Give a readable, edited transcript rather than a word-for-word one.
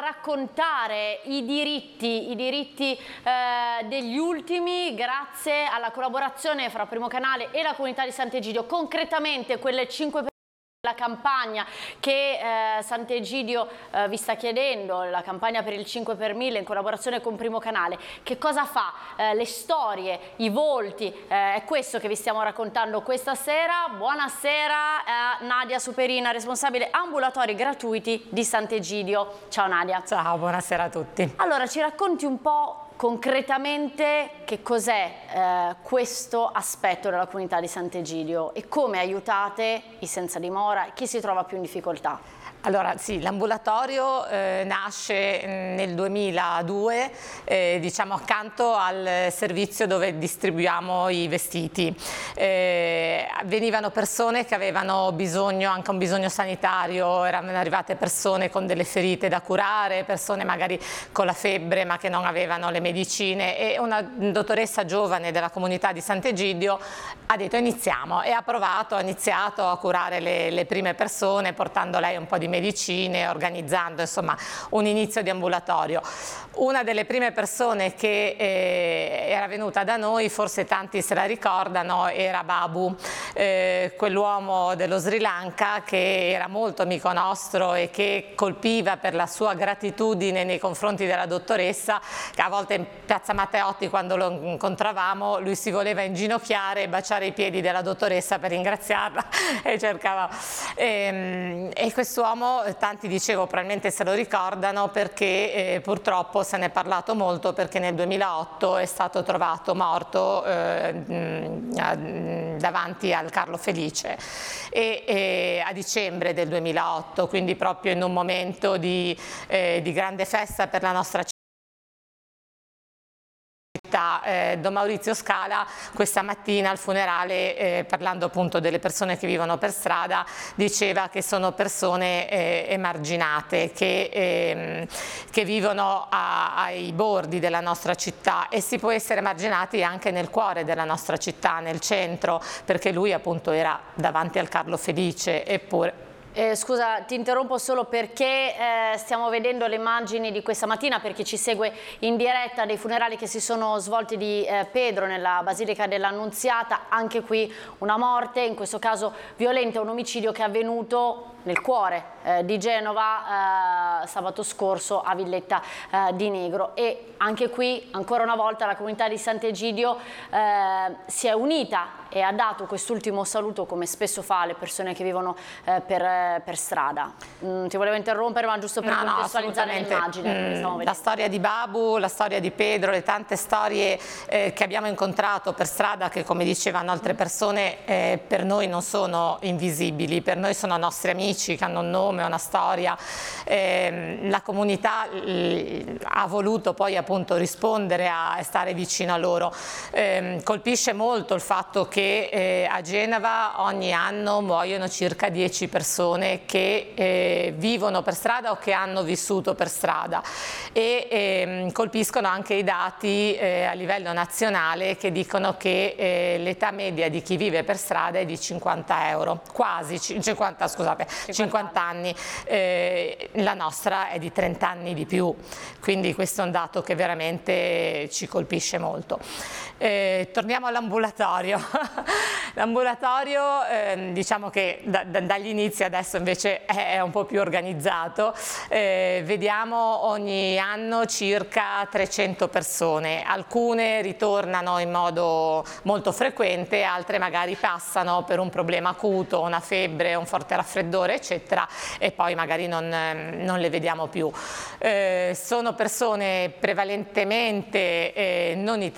raccontare i diritti degli ultimi grazie alla collaborazione fra Primo Canale e la comunità di Sant'Egidio, concretamente quelle 5 la campagna che Sant'Egidio vi sta chiedendo, la campagna per il 5 per 1000 in collaborazione con Primo Canale. Che cosa fa? Le storie, i volti, è questo che vi stiamo raccontando questa sera. Buonasera a Nadia Superina, responsabile ambulatori gratuiti di Sant'Egidio. Ciao Nadia. Ciao, buonasera a tutti. Allora, ci racconti un po' concretamente che cos'è questo aspetto della comunità di Sant'Egidio e come aiutate i senza dimora e chi si trova più in difficoltà? Allora sì, l'ambulatorio nasce nel 2002, diciamo accanto al servizio dove distribuiamo i vestiti. Venivano persone che avevano bisogno, anche un bisogno sanitario, erano arrivate persone con delle ferite da curare, persone magari con la febbre ma che non avevano le medicine, e una dottoressa giovane della comunità di Sant'Egidio ha detto iniziamo, e ha iniziato a curare le prime persone, portando lei un po' di medicine, organizzando insomma un inizio di ambulatorio. Una delle prime persone che era venuta da noi, forse tanti se la ricordano, era Babu, quell'uomo dello Sri Lanka che era molto amico nostro e che colpiva per la sua gratitudine nei confronti della dottoressa, che a volte in Piazza Matteotti, quando lo incontravamo, lui si voleva inginocchiare e baciare i piedi della dottoressa per ringraziarla e cercava. E quest'uomo, tanti dicevo probabilmente se lo ricordano perché purtroppo se ne è parlato molto, perché nel 2008 è stato trovato morto davanti al Carlo Felice e a dicembre del 2008, quindi proprio in un momento di grande festa per la nostra città. Don Maurizio Scala questa mattina al funerale, parlando appunto delle persone che vivono per strada, diceva che sono persone emarginate, che vivono ai bordi della nostra città, e si può essere emarginati anche nel cuore della nostra città, nel centro, perché lui appunto era davanti al Carlo Felice. Eppure scusa, ti interrompo solo perché stiamo vedendo le immagini di questa mattina, per chi ci segue in diretta, dei funerali che si sono svolti di Pedro nella Basilica dell'Annunziata. Anche qui una morte, in questo caso violenta, un omicidio che è avvenuto nel cuore di Genova sabato scorso a Villetta di Negro. E anche qui ancora una volta la comunità di Sant'Egidio si è unita e ha dato quest'ultimo saluto, come spesso fa alle persone che vivono per strada. Ti volevo interrompere, ma giusto per contestualizzare l'immagine. La storia di Babu, la storia di Pedro, le tante storie che abbiamo incontrato per strada, che come dicevano altre persone per noi non sono invisibili, per noi sono nostri amici che hanno un nome, una storia. La comunità ha voluto poi appunto rispondere e stare vicino a loro. Colpisce molto il fatto che a Genova ogni anno muoiono circa 10 persone che vivono per strada o che hanno vissuto per strada, e colpiscono anche i dati a livello nazionale che dicono che l'età media di chi vive per strada è di 50 euro, quasi 50, scusate, 50 anni, la nostra è di 30 anni di più, quindi questo è un dato che veramente ci colpisce molto. Torniamo all'ambulatorio. L'ambulatorio diciamo che dagli inizi adesso invece è un po' più organizzato, vediamo ogni anno circa 300 persone, alcune ritornano in modo molto frequente, altre magari passano per un problema acuto, una febbre, un forte raffreddore eccetera, e poi magari non le vediamo più. Sono persone prevalentemente non italiane,